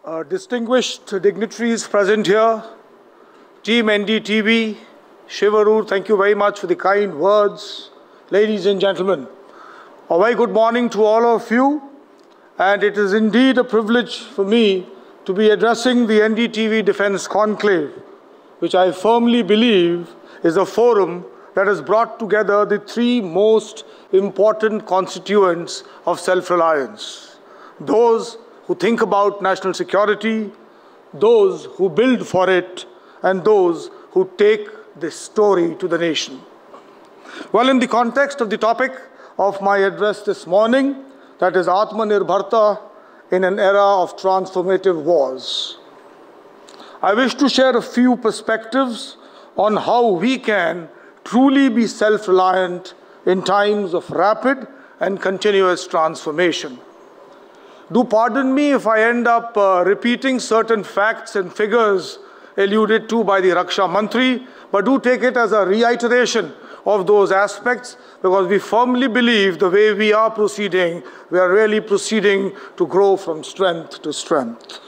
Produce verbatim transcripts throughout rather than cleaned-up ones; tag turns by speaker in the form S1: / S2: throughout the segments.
S1: uh, distinguished dignitaries present here, Team N D T V, Shivarur, thank you very much for the kind words. Ladies and gentlemen, a very good morning to all of you, and it is indeed a privilege for me to be addressing the N D T V Defence Conclave, which I firmly believe is a forum that has brought together the three most important constituents of self-reliance: those who think about national security, those who build for it, and those who take this story to the nation. Well, in the context of the topic of my address this morning, that is Atmanirbharta in an era of transformative wars, I wish to share a few perspectives on how we can truly be self-reliant in times of rapid and continuous transformation. Do pardon me if I end up uh, repeating certain facts and figures alluded to by the Raksha Mantri, but do take it as a reiteration of those aspects, because we firmly believe the way we are proceeding, we are really proceeding to grow from strength to strength.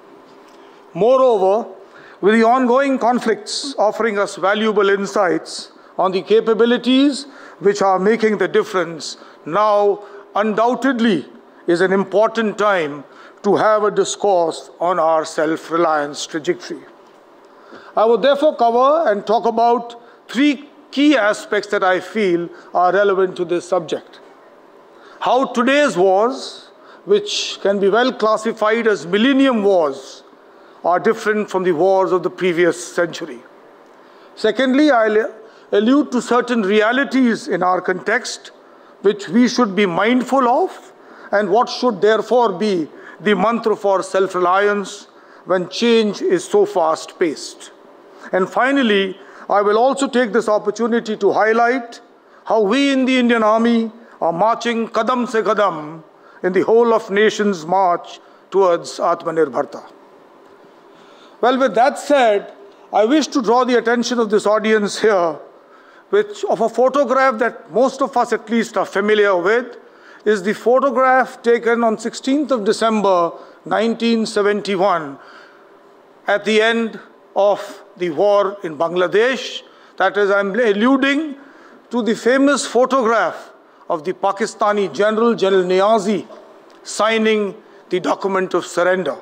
S1: Moreover, with the ongoing conflicts offering us valuable insights on the capabilities which are making the difference, now undoubtedly is an important time to have a discourse on our self-reliance trajectory. I will therefore cover and talk about three key aspects that I feel are relevant to this subject. How today's wars, which can be well classified as millennium wars, are different from the wars of the previous century. Secondly, I'll allude to certain realities in our context which we should be mindful of, and what should therefore be the mantra for self-reliance when change is so fast-paced. And finally, I will also take this opportunity to highlight how we in the Indian Army are marching kadam se kadam in the whole of nation's march towards Atmanirbharta. Well, with that said, I wish to draw the attention of this audience here which, of a photograph that most of us at least are familiar with, is the photograph taken on sixteenth of December nineteen seventy-one at the end of the war in Bangladesh. That is, I'm alluding to the famous photograph of the Pakistani General, General Niazi, signing the document of surrender,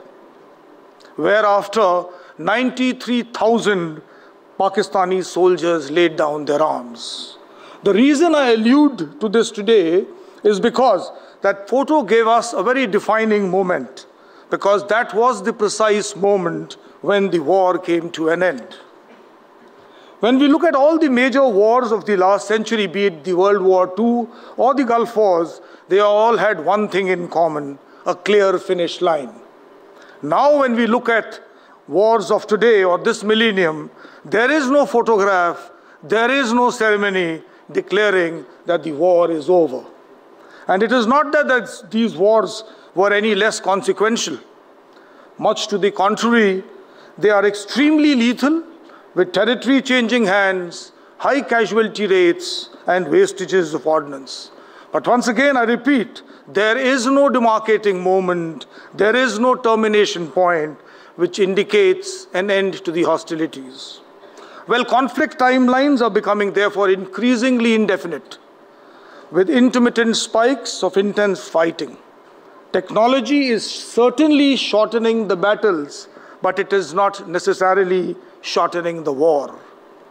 S1: whereafter ninety-three thousand Pakistani soldiers laid down their arms. The reason I allude to this today is because that photo gave us a very defining moment, because that was the precise moment when the war came to an end. When we look at all the major wars of the last century, be it the World War Two or the Gulf Wars, they all had one thing in common: a clear finish line. Now when we look at wars of today or this millennium, there is no photograph, there is no ceremony declaring that the war is over. And it is not that, that these wars were any less consequential. Much to the contrary, they are extremely lethal, with territory changing hands, high casualty rates, and wastages of ordnance. But once again, I repeat, there is no demarcating moment, there is no termination point which indicates an end to the hostilities. Well, conflict timelines are becoming therefore increasingly indefinite, with intermittent spikes of intense fighting. Technology is certainly shortening the battles, but it is not necessarily shortening the war.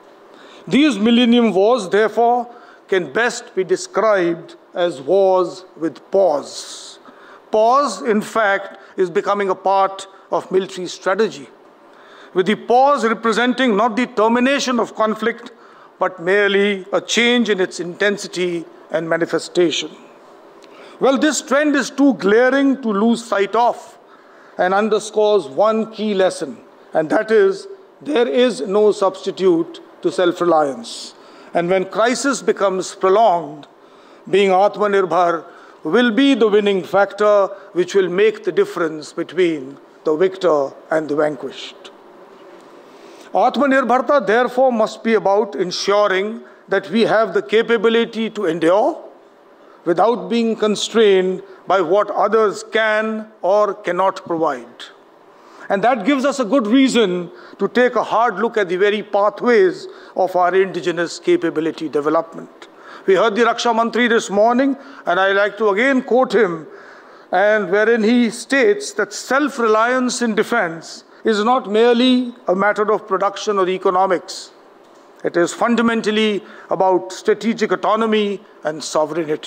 S1: These millennium wars, therefore, can best be described as wars with pause. Pause, in fact, is becoming a part of military strategy, with the pause representing not the termination of conflict, but merely a change in its intensity and manifestation. Well, this trend is too glaring to lose sight of and underscores one key lesson, and that is, there is no substitute to self-reliance. And when crisis becomes prolonged, being Atmanirbhar will be the winning factor which will make the difference between the victor and the vanquished. Atmanirbharta, therefore, must be about ensuring that we have the capability to endure without being constrained by what others can or cannot provide. And that gives us a good reason to take a hard look at the very pathways of our indigenous capability development. We heard the Raksha Mantri this morning, and I like to again quote him, and wherein he states that self-reliance in defense is not merely a matter of production or economics. It is fundamentally about strategic autonomy and sovereignty.